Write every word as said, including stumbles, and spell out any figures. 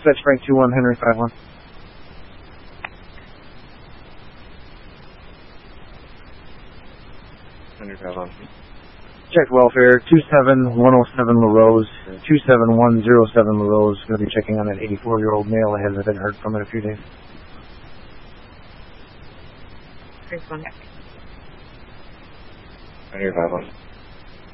Dispatch Frank two one, Henry five one. Henry five one. Check welfare, two seven one oh seven LaRose, two seven one oh seven LaRose. Going to be checking on an eighty-four-year-old male. I haven't been heard from in a few days. Thanks, one. Henry five one.